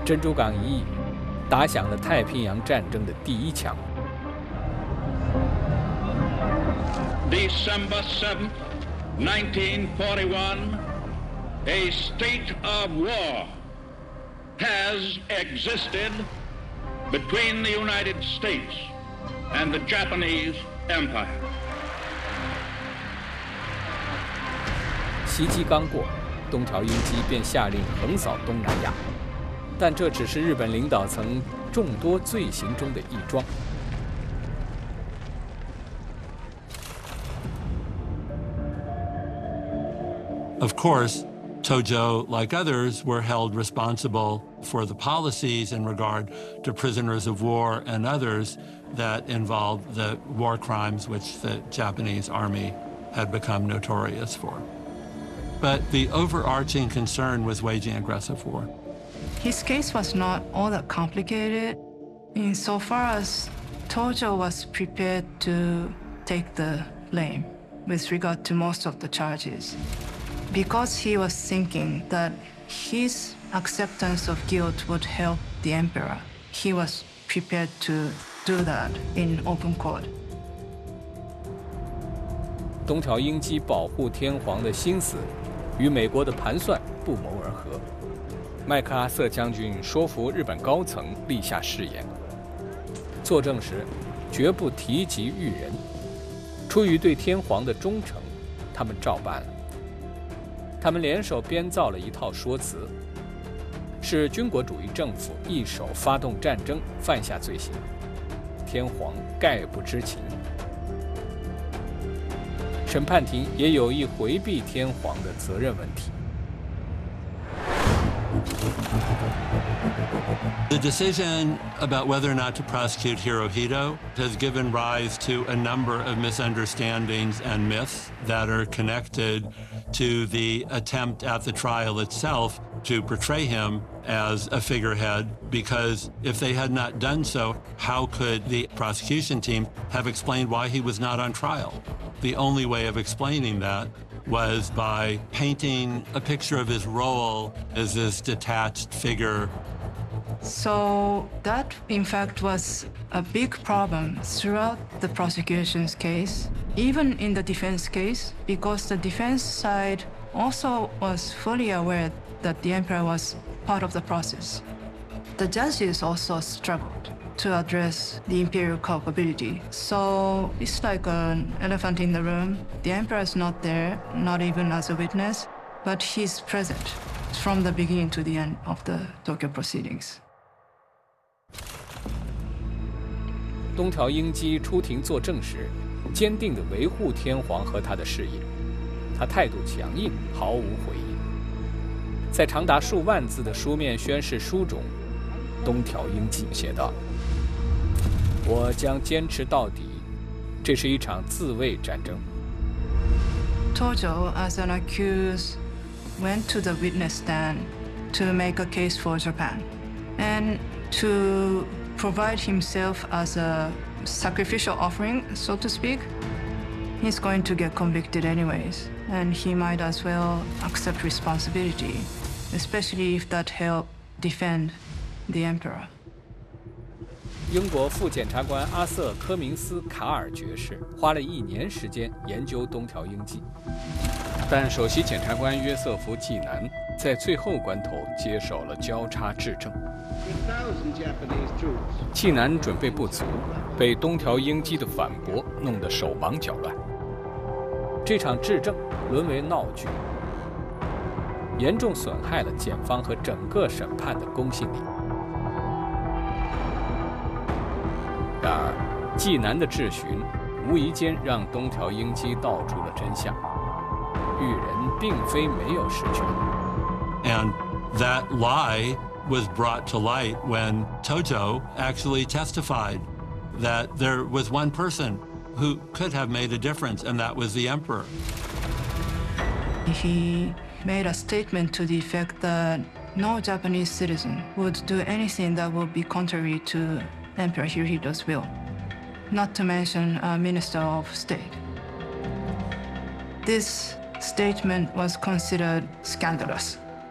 珍珠港一役打响了太平洋战争的第一枪。 December 7th, 1941, a state of war has existed between the United States and the Japanese Empire. 袭击刚过，东条英机便下令横扫东南亚，但这只是日本领导层众多罪行中的一桩。 Of course, Tojo, like others, were held responsible for the policies in regard to prisoners of war and others that involved the war crimes which the Japanese army had become notorious for. But the overarching concern was waging aggressive war. His case was not all that complicated insofar as Tojo was prepared to take the blame with regard to most of the charges, because he was thinking that his acceptance of guilt would help the emperor. He was prepared to do that in open court. 东条英机保护天皇的心思与美国的盘算不谋而合。麦克阿瑟将军说服日本高层立下誓言，作证时绝不提及裕仁。出于对天皇的忠诚，他们照办了。他们联手编造了一套说辞，是军国主义政府一手发动战争，犯下罪行，天皇概不知情。审判庭也有意回避天皇的责任问题。 The decision about whether or not to prosecute Hirohito has given rise to a number of misunderstandings and myths that are connected to the attempt at the trial itself to portray him as a figurehead, because if they had not done so, how could the prosecution team have explained why he was not on trial? The only way of explaining that was by painting a picture of his role as this detached figure. So that, in fact, was a big problem throughout the prosecution's case, even in the defense case, because the defense side also was fully aware that the emperor was part of the process. The judges also struggled to address the imperial culpability. So it's like an elephant in the room. The emperor is not there, not even as a witness, but he's present from the beginning to the end of the Tokyo proceedings. 东条英机出庭作证时，坚定地维护天皇和他的事业，他态度强硬，毫无回应。在长达数万字的书面宣誓书中，东条英机写道：“我将坚持到底，这是一场自卫战争。” Tojo, as an accused, went to the witness stand to make a case for Japan and to provide himself as a sacrificial offering, so to speak. He's going to get convicted anyways, and he might as well accept responsibility, especially if that helped defend the emperor. 英国副检察官阿瑟·科明斯卡尔爵士花了1年时间研究东条英机，但首席检察官约瑟夫·纪南在最后关头接手了交叉质证。纪南准备不足，被东条英机的反驳弄得手忙脚乱。这场质证沦为闹剧，严重损害了检方和整个审判的公信力。然而，纪南的质询无意间让东条英机道出了真相：裕仁并非没有实权。 And that lie was brought to light when Tojo actually testified that there was one person who could have made a difference, and that was the emperor. He made a statement to the effect that no Japanese citizen would do anything that would be contrary to Emperor Hirohito's will, not to mention a minister of state. This statement was considered scandalous